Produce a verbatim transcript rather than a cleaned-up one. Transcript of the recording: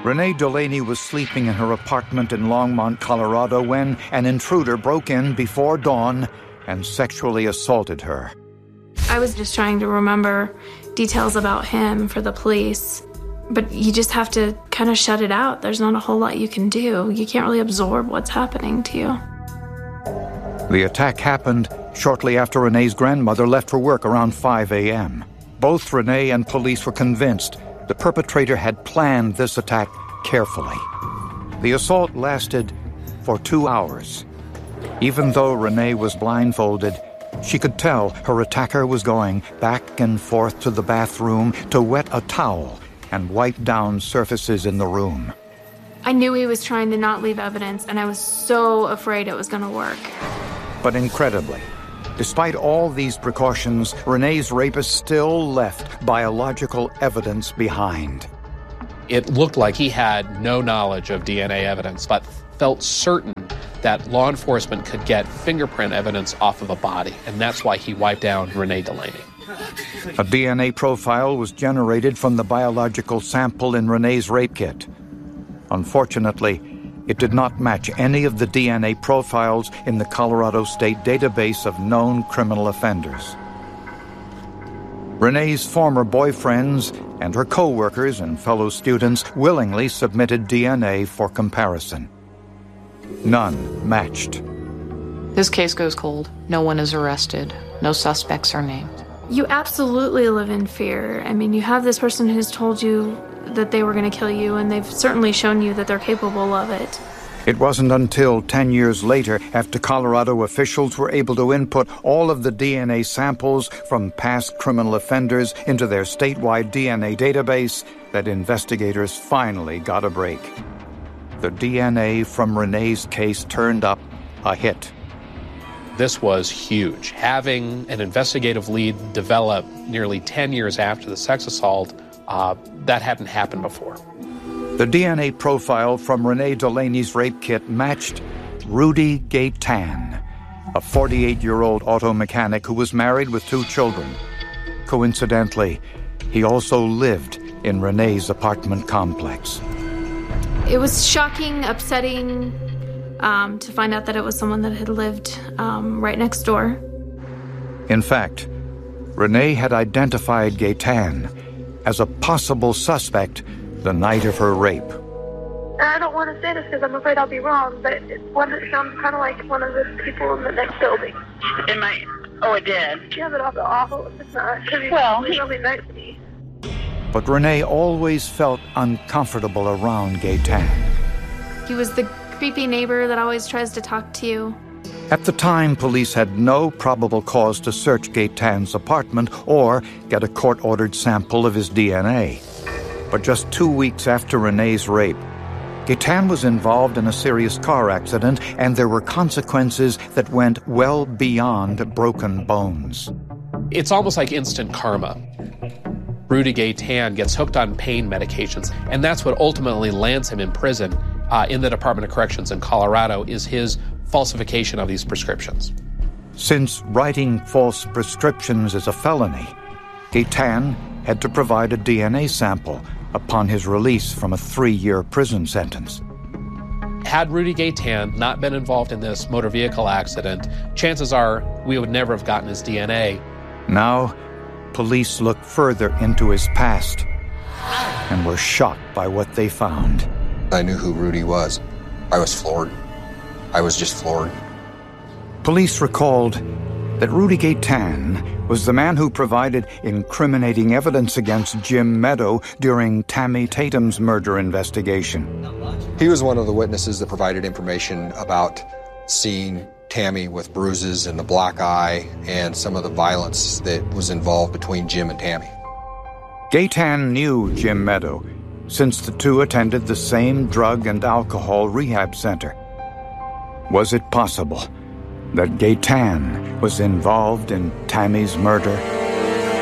Renee Delaney was sleeping in her apartment in Longmont, Colorado, when an intruder broke in before dawn and sexually assaulted her. I was just trying to remember details about him for the police, but you just have to kind of shut it out. There's not a whole lot you can do. You can't really absorb what's happening to you. The attack happened shortly after Renee's grandmother left for work around five a.m. Both Renee and police were convinced the perpetrator had planned this attack carefully. The assault lasted for two hours. Even though Renee was blindfolded, she could tell her attacker was going back and forth to the bathroom to wet a towel and wipe down surfaces in the room. I knew he was trying to not leave evidence, and I was so afraid it was going to work. But incredibly, despite all these precautions, Renee's rapist still left biological evidence behind. It looked like he had no knowledge of D N A evidence, but felt certain that law enforcement could get fingerprint evidence off of a body, and that's why he wiped down Renee Delaney. A D N A profile was generated from the biological sample in Renee's rape kit. Unfortunately, it did not match any of the D N A profiles in the Colorado State database of known criminal offenders. Renee's former boyfriends and her co-workers and fellow students willingly submitted D N A for comparison. None matched. This case goes cold. No one is arrested. No suspects are named. You absolutely live in fear. I mean, you have this person who's told you that they were going to kill you, and they've certainly shown you that they're capable of it. It wasn't until ten years later, after Colorado officials were able to input all of the D N A samples from past criminal offenders into their statewide D N A database, that investigators finally got a break. The D N A from Renee's case turned up a hit. This was huge. Having an investigative lead develop nearly ten years after the sex assault, uh, that hadn't happened before. The D N A profile from Renee Delaney's rape kit matched Rudy Gaytan, a forty-eight-year-old auto mechanic who was married with two children. Coincidentally, he also lived in Renee's apartment complex. It was shocking, upsetting, um, to find out that it was someone that had lived um, right next door. In fact, Renee had identified Gaytan as a possible suspect the night of her rape. I don't want to say this because I'm afraid I'll be wrong, but it, one, it sounds kind of like one of the people in the next building. It might. Oh, it did. Yeah, but also awful. It's not. He's, well, he's really nice to me. But Renee always felt uncomfortable around Gaytan. He was the creepy neighbor that always tries to talk to you. At the time, police had no probable cause to search Gaytan's apartment or get a court-ordered sample of his D N A. But just two weeks after Renee's rape, Gaytan was involved in a serious car accident, and there were consequences that went well beyond broken bones. It's almost like instant karma. Rudy Gaytan gets hooked on pain medications, and that's what ultimately lands him in prison uh, in the Department of Corrections in Colorado, is his falsification of these prescriptions. Since writing false prescriptions is a felony, Gaytan had to provide a D N A sample upon his release from a three-year prison sentence. Had Rudy Gaytan not been involved in this motor vehicle accident, chances are we would never have gotten his D N A. Now, police looked further into his past and were shocked by what they found. I knew who Rudy was. I was floored. I was just floored. Police recalled that Rudy Gaytan was the man who provided incriminating evidence against Jim Meadow during Tammy Tatum's murder investigation. He was one of the witnesses that provided information about seeing Tammy with bruises and the black eye and some of the violence that was involved between Jim and Tammy. Gaytan knew Jim Meadow, since the two attended the same drug and alcohol rehab center. Was it possible that Gaytan was involved in Tammy's murder?